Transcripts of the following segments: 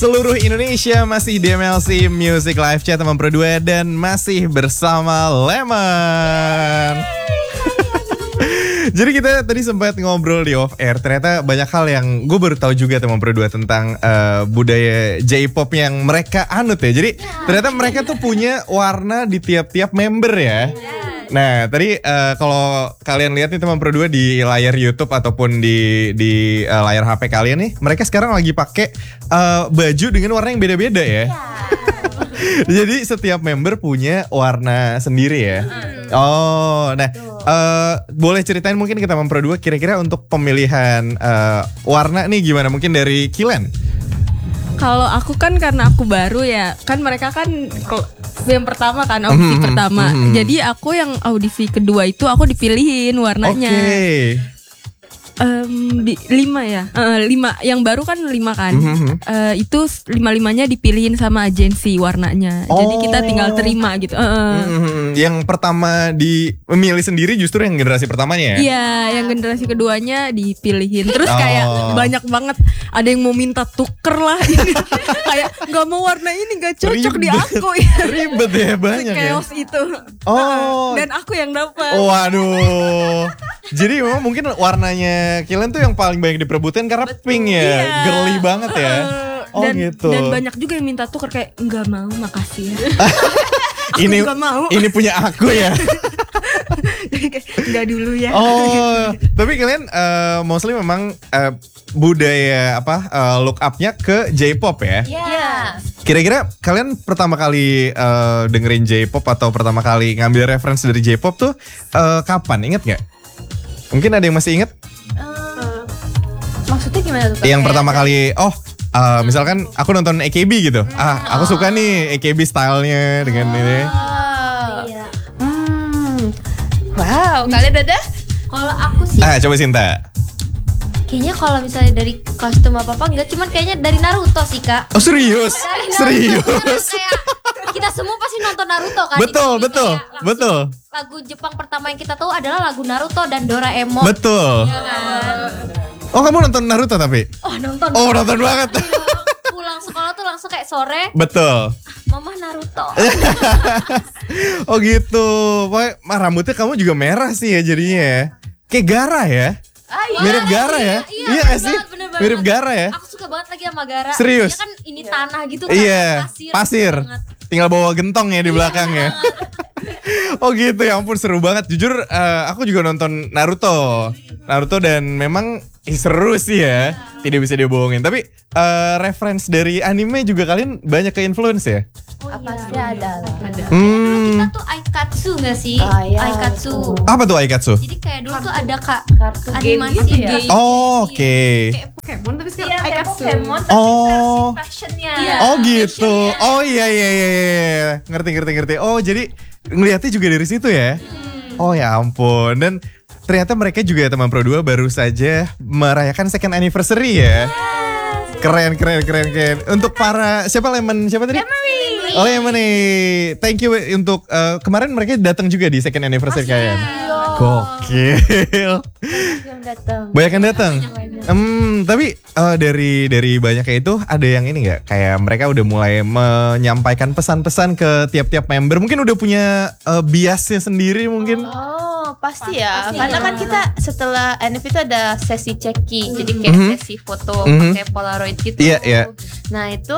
Seluruh Indonesia masih di MLC Music Live Chat teman Pro 2 dan masih bersama Lemon. Jadi kita tadi sempat ngobrol di off air. Ternyata banyak hal yang gue baru tahu juga teman Pro 2 tentang budaya J-pop yang mereka anut ya. Jadi ternyata mereka tuh punya warna di tiap-tiap member ya. Nah tadi kalau kalian lihat nih teman Pro 2 di layar YouTube ataupun di layar HP kalian nih, mereka sekarang lagi pakai baju dengan warna yang beda-beda ya. Jadi setiap member punya warna sendiri ya. Oh, nah boleh ceritain mungkin kita teman Pro 2 kira-kira untuk pemilihan warna nih gimana? Mungkin dari Kilen. Kalau aku kan karena aku baru ya, kan mereka kan yang pertama kan audisi pertama. Jadi aku yang audisi kedua itu aku dipilihin warnanya. Oke. 5 ya, 5 yang baru kan 5 kan. Itu 5-5-nya dipilihin sama agensi warnanya. Jadi kita tinggal terima gitu. Yang pertama memilih sendiri justru yang generasi pertamanya ya? Iya, yang generasi keduanya dipilihin. Terus kayak banyak banget. Ada yang mau minta tuker lah. Kayak gak mau warna ini, gak cocok di aku. Ribet ya, banyak ya. Chaos itu. Dan aku yang dapat. Waduh. Jadi memang mungkin warnanya Kilen tuh yang paling banyak diperebutkan karena pink ya. Iya. Girly banget ya. Gitu. Dan banyak juga yang minta tuker kayak enggak mau, makasih ya. Ini juga mau. Ini punya aku ya. Enggak dulu ya. Tapi kalian mostly memang budaya look up-nya ke J-pop ya? Iya. Kira-kira kalian pertama kali dengerin J-pop atau pertama kali ngambil reference dari J-pop tuh kapan? Ingat gak? Mungkin ada yang masih ingat? Maksudnya gimana tuh? Yang pertama kali, misalkan aku nonton AKB gitu. Aku suka nih AKB stylenya dengan ini. Iya. Wow, kalian ada? Kalau aku sih Coba Sinta. kayaknya kalau misalnya dari kostum apa-apa enggak, cuman kayaknya dari Naruto sih, Kak. Oh serius? Dari Naruto. Serius? Kayak kita semua pasti nonton Naruto kan. Betul, Jadi betul, kayak langsung betul. Lagu Jepang pertama yang kita tahu adalah lagu Naruto dan Doraemon. Betul. Ya kan? Oh kamu nonton Naruto tapi? Oh, nonton. Oh nonton banget. Pulang sekolah tuh langsung kayak sore, Betul. Mama Naruto. Oh gitu. Pokoknya rambutnya kamu juga merah sih ya jadinya ya. Kayak Gara ya. Mirip Gara ya. Iya gak sih? Bener banget. Mirip Gara ya. Aku suka banget lagi sama Gara. Serius? Dia kan ini tanah gitu kan. Iya. Pasir. Banget. Tinggal bawa gentong ya di belakang ya. Oh gitu, ya ampun seru banget. Jujur aku juga nonton Naruto dan memang seru sih ya. Tidak bisa dibohongin. Tapi reference dari anime juga kalian banyak ke influence ya? Apa sih ada lah. Hmm. Kita tuh Aikatsu gak sih? Iya. Aikatsu. Apa tuh Aikatsu? Jadi kayak dulu tuh ada kartu game animasi gitu ya? game. Oh, oke. Kayak Pokemon tapi sekarang Iya, kayak Aikatsu. Pokemon tapi Oh. versi fashionnya. Oh gitu. Oh iya. Ngerti. Oh jadi ngeliatnya juga dari situ ya? Oh ya ampun. Dan ternyata mereka juga teman Pro 2 baru saja merayakan second anniversary ya. Keren. Untuk para siapa tadi? Oh Lemony. Thank you untuk kemarin mereka datang juga di second anniversary kalian. Gokil. Yang datang. Banyak yang datang. Tapi dari banyaknya itu ada yang ini nggak? Kayak mereka udah mulai menyampaikan pesan-pesan ke tiap-tiap member. Mungkin udah punya biasnya sendiri mungkin. Oh pasti ya. Karena kan kita setelah NF itu ada sesi ceki. Jadi kayak sesi foto pakai Polaroid gitu. Iya. Nah itu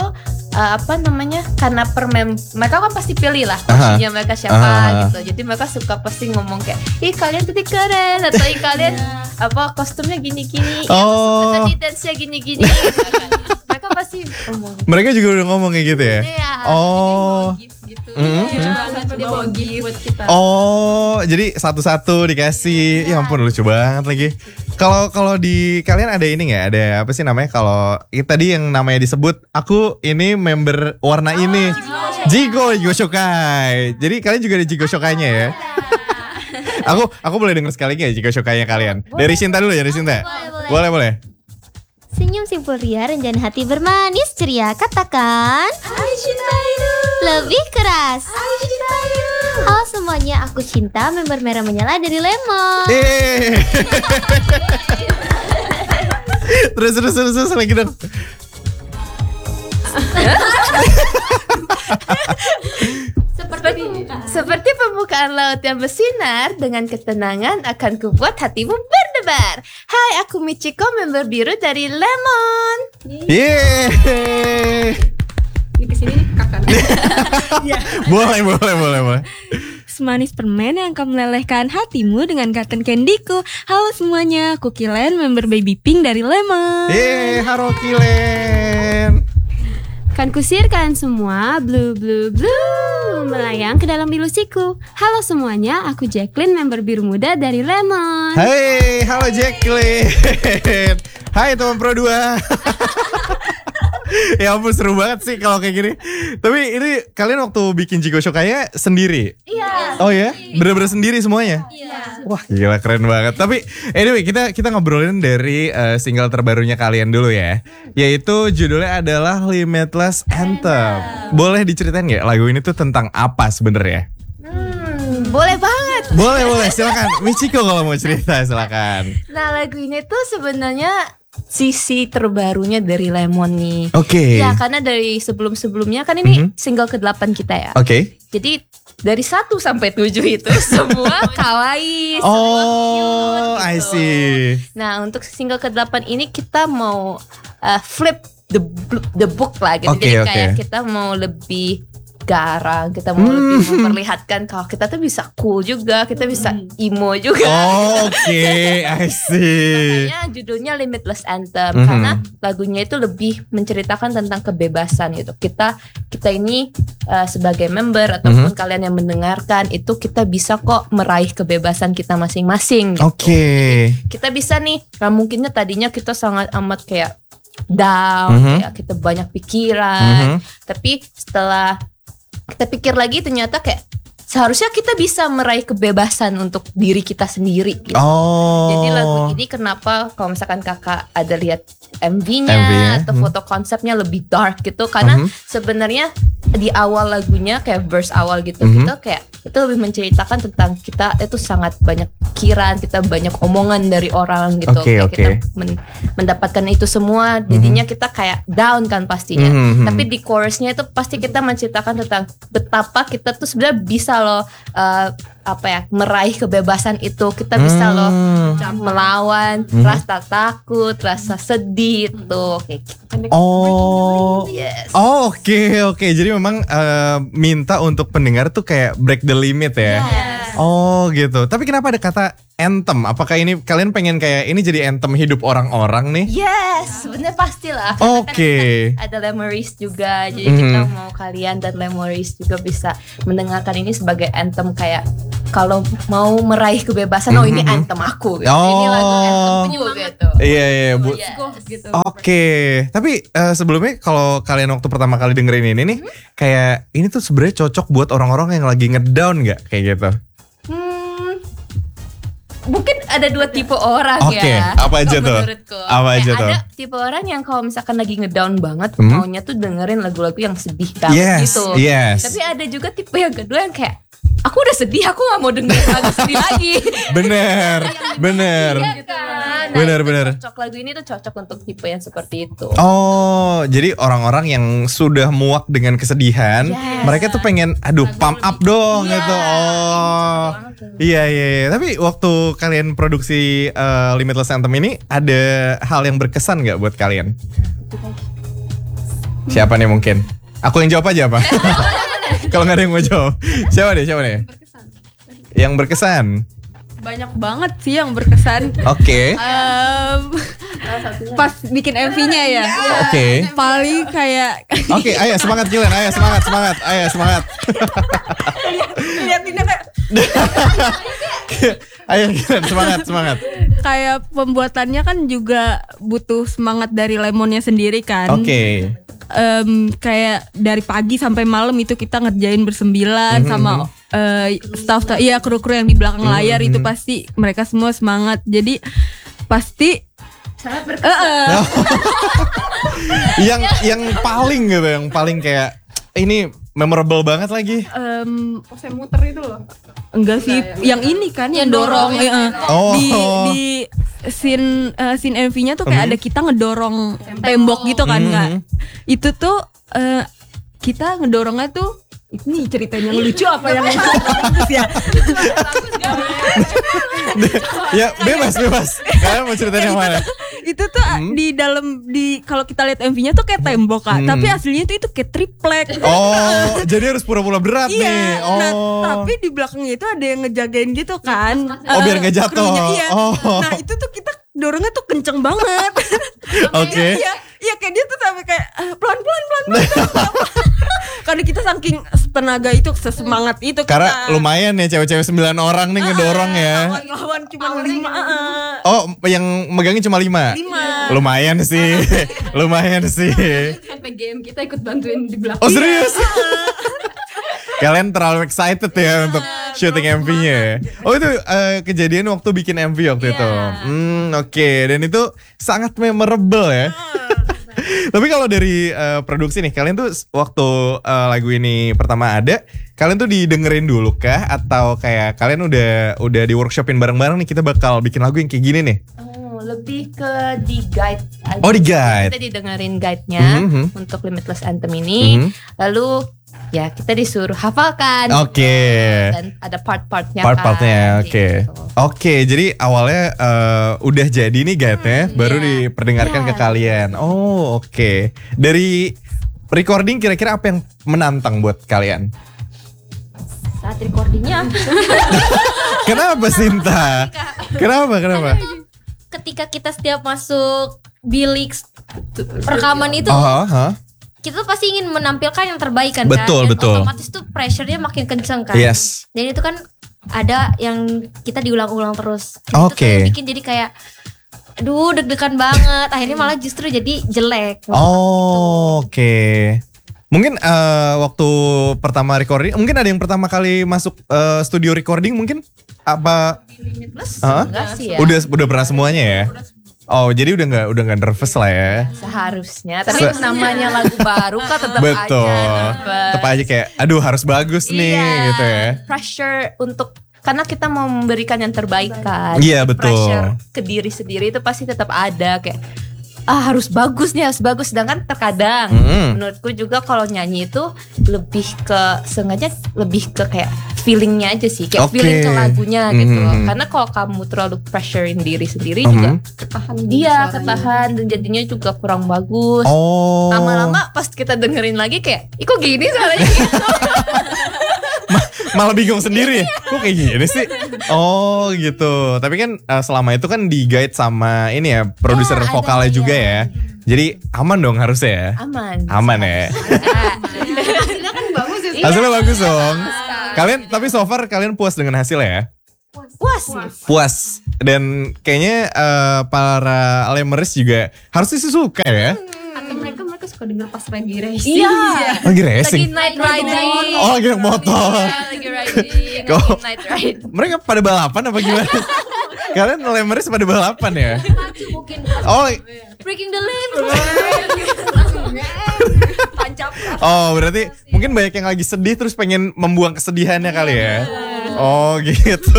karena mereka kan pasti pilih lah kostumnya mereka siapa gitu. Jadi mereka suka pasti ngomong kayak, ih kalian tuh keren, atau ih kalian kostumnya gini-gini, Oh. tadi dance-nya gini-gini. Mereka pasti ngomong. Mereka juga udah ngomong kayak gitu ya? Iya. Oh. Gitu. Dia bawa gift buat kita. Oh, jadi satu-satu dikasih. Ya ampun lucu banget lagi. Kalau di kalian ada ini nggak? Ada apa sih namanya? Kalau tadi yang namanya disebut, aku ini member warna ini. Jigo Shokai. Jadi kalian juga ada Jigo Shokainya ya? Aku boleh denger sekali nggak Jigo Shokainya kalian? Dari Sinta dulu ya, dari Sinta. Boleh. Senyum simpul ria, rencana hati bermanis ceria. Katakan lebih keras. Halo semuanya, aku Cinta, member merah menyala dari Lemon. Terus lagi dong. Seperti pembukaan laut yang bersinar, dengan ketenangan akan kubuat hatimu berdebar. Hai, aku Michiko, member biru dari Lemon. Yeay. Ini kesini nih kakak. Boleh. Semanis permen yang akan melelehkan hatimu dengan cotton candyku. Halo semuanya, aku Kilen, member Baby Pink dari Lemon. Yeay, halo Kilen. Kan kusir kalian semua, blue blue blue, melayang ke dalam ilusiku. Halo semuanya, aku Jacqueline, member biru muda dari Lemon. Hai, halo Jacqueline. Hai teman Pro 2. Ya ampun, seru banget sih kalau kayak gini. Tapi ini kalian waktu bikin Jiko Shokaya sendiri? Iya. Oh ya? Bener-bener sendiri semuanya? Iya. Wah gila, keren banget. Tapi anyway, kita ngobrolin dari single terbarunya kalian dulu ya. Yaitu judulnya adalah Limitless Anthem. Boleh diceritain gak lagu ini tuh tentang apa sebenarnya? Boleh banget. Boleh, silakan. Michiko kalau mau cerita silakan. Nah, lagu ini tuh sebenarnya sisi terbarunya dari Lemon nih. Oke. Ya, karena dari sebelum-sebelumnya kan ini single ke-8 kita ya. Oke. Jadi dari 1 sampai 7 itu semua kawaii, semua Oh, cute I gitu. see. Nah, untuk single ke-8 ini kita mau flip the book lah gitu. Oke, Jadi kayak oke. kita mau lebih garang, kita mau lebih memperlihatkan kalau kita tuh bisa cool juga, kita bisa emo juga. Oh, oke, I see. Makanya judulnya Limitless Anthem karena lagunya itu lebih menceritakan tentang kebebasan gitu. Kita ini sebagai member ataupun kalian yang mendengarkan itu kita bisa kok meraih kebebasan kita masing-masing gitu. Oke. Kita bisa nih, mungkinnya tadinya kita sangat amat kayak down, kayak kita banyak pikiran, tapi setelah kita pikir lagi ternyata kayak seharusnya kita bisa meraih kebebasan untuk diri kita sendiri gitu. Oh. Jadi lagu ini kenapa kalau misalkan kakak ada lihat MV-nya MV-nya, atau foto konsepnya lebih dark gitu karena sebenarnya di awal lagunya kayak verse awal gitu gitu kayak itu lebih menceritakan tentang kita itu sangat banyak pikiran, kita banyak omongan dari orang gitu. Oke, Kayak oke. kita mendapatkan itu semua, jadinya kita kayak down kan pastinya. Tapi di chorusnya itu pasti kita menceritakan tentang betapa kita tuh sebenarnya bisa loh meraih kebebasan itu. Kita bisa loh melawan rasa takut, rasa sedih itu kayak gitu. Oh. Yes. Oh, oke. Jadi memang minta untuk pendengar tuh kayak break the limit ya. Oh, gitu. Tapi kenapa ada kata anthem? Apakah ini kalian pengen kayak ini jadi anthem hidup orang-orang nih? Yes, sebenarnya pastilah. Karena kan Oke. kita ada Lemories juga, jadi kita mau kalian dan Lemories juga bisa mendengarkan ini sebagai anthem kayak kalau mau meraih kebebasan, oh ini anthem aku. Gitu. Ini lagu anthemku gitu. Iya, Bu. Gitu. Oke. Tapi sebelumnya kalau kalian waktu pertama kali dengerin ini nih, kayak ini tuh sebenarnya cocok buat orang-orang yang lagi ngedown nggak kayak gitu? Mungkin ada 2 tipe orang Oke, ya. apa aja tuh? Menurutku. Apa aja Kayak tuh? Ada tipe orang yang kalau misalkan lagi ngedown banget, maunya tuh dengerin lagu-lagu yang sedih banget gitu. Yes. Tapi ada juga tipe yang kedua yang kayak aku udah sedih, aku gak mau dengerin lagu sedih lagi. Bener. Iya kan? Nah, Bener. Cocok lagu ini tuh cocok untuk tipe yang seperti itu. Oh, jadi orang-orang yang sudah muak dengan kesedihan, mereka tuh pengen, aduh, pump up dong gitu. Oh, iya. Tapi waktu kalian produksi Limitless Anthem ini, ada hal yang berkesan nggak buat kalian? Siapa nih mungkin? Aku yang jawab aja apa? Kalau nggak ada yang mau jawab, siapa deh? Yang berkesan? Banyak banget sih yang berkesan. Oke. Pas bikin MV-nya ya. Oke. Paling kayak Oke, ayo semangat Kilen, ayo semangat, ayo semangat. liatinnya kayak Ayo Kilen, semangat. kayak pembuatannya kan juga butuh semangat dari Lemonnya sendiri kan. Oke. Kayak dari pagi sampai malam itu kita ngerjain bersembilan sama staff iya kru-kru yang di belakang layar itu pasti mereka semua semangat. Jadi pasti Sangat berkesan. yang paling kayak ini memorable banget lagi. saya muter itu loh. Enggak sih, yang ini kan yang dorong. Oh. Di scene MV-nya tuh kayak ada kita ngedorong tembok gitu kan nggak? Itu tuh kita ngedorongnya tuh ini ceritanya yang lucu apa yang bagus ya. Ya bebas. Kalian mau ceritain yang mana? Itu tuh di dalam kalau kita lihat MV-nya tuh kayak tembok Kak, tapi aslinya tuh itu kayak triplek. Oh, jadi harus pura-pura berat nih. Iya, Oh. nah tapi di belakangnya itu ada yang ngejagain gitu kan. Oh, biar nggak jatuh. Krunya, iya. Oh. Nah itu tuh kita dorongnya tuh kenceng banget. Oke. Iya kayak dia tuh sampai kayak pelan-pelan. Karena kita saking tenaga itu, sesemangat itu Karena kita. lumayan ya cewek-cewek 9 orang nih ngedorong ya. Lawan cuma 5. Oh, yang megangin cuma 5? 5. Lumayan sih. Sampai game kita ikut bantuin di belakang. Oh serius? Kalian terlalu excited ya untuk syuting MV-nya ya? Oh itu kejadian waktu bikin MV waktu itu? Oke. Dan itu sangat memorable ya? Tapi kalau dari produksi nih, kalian tuh waktu lagu ini pertama ada, kalian tuh didengerin dulu kah? Atau kayak kalian udah di workshopin bareng-bareng nih, kita bakal bikin lagu yang kayak gini nih? Lebih ke di guide aja. Oh, di guide. Kita didengerin guide-nya untuk Limitless Anthem ini. Lalu ya kita disuruh hafalkan. Oke. Dan ada part-partnya Part-partnya, kan, oke. gitu. Oke, jadi awalnya udah jadi nih guide-nya, baru diperdengarkan ke kalian. Oh, oke. Dari recording kira-kira apa yang menantang buat kalian? Saat recordingnya Kenapa Sinta? Kenapa? Ketika kita setiap masuk bilik rekaman itu, kita tuh pasti ingin menampilkan yang terbaik kan. Betul, Dan betul. otomatis tuh pressure-nya makin kenceng kan. Yes. Dan itu kan ada yang kita diulang-ulang terus. Oke. Itu tuh bikin jadi kayak aduh deg-degan banget. Akhirnya malah justru jadi jelek. Oh, oke. Mungkin waktu pertama recording, mungkin ada yang pertama kali masuk studio recording mungkin apa? Limitless Hah? enggak sih ya. Udah pernah semuanya ya? Oh, jadi udah nggak nervous lah ya? Seharusnya. Tapi namanya lagu baru kan tetap Betul. aja. Tetap aja kayak, aduh harus bagus nih gitu ya. Pressure untuk karena kita mau memberikan yang terbaik kan. Iya, betul. Pressure ke diri sendiri itu pasti tetap ada kayak harus bagus nih, harus bagus. Sedangkan terkadang menurutku juga kalau nyanyi itu lebih ke sengaja lebih ke kayak feelingnya aja sih, kayak Oke. feeling ke lagunya gitu loh. Karena kalau kamu terlalu pressurein diri sendiri juga Ketahan. ketahan dan jadinya juga kurang bagus. Oh. Lama-lama pas kita dengerin lagi kayak, ih kok gini suaranya gitu. Malah bingung sendiri. Kok kayak gini sih? Oh gitu. Tapi kan selama itu kan di guide sama ini ya produser ada, vokalnya iya. juga ya. Jadi aman dong harusnya ya. Aman ya. Hasilnya bagus dong. Kalian tapi so far kalian puas dengan hasilnya ya? Puas. Dan kayaknya para Lemers juga harusnya sih suka ya. Atau mereka suka denger pas lagi racing. Iya. Lagi Lagi racing. night riding. Oh lagi naik motor. Iya, lagi riding. Kok- Lagi night ride. Mereka pada balapan apa gimana? Kalian Lemers pada balapan ya? Oh, Breaking the limb. oh berarti mungkin banyak yang lagi sedih terus pengen membuang kesedihannya kali ya. Oh gitu.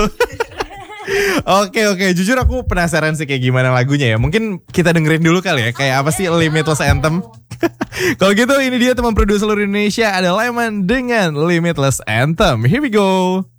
Oke, jujur aku penasaran sih kayak gimana lagunya ya. Mungkin kita dengerin dulu kali ya, kayak apa sih Limitless Anthem. Kalau gitu ini dia teman produser seluruh Indonesia, ada Lemon dengan Limitless Anthem. Here we go.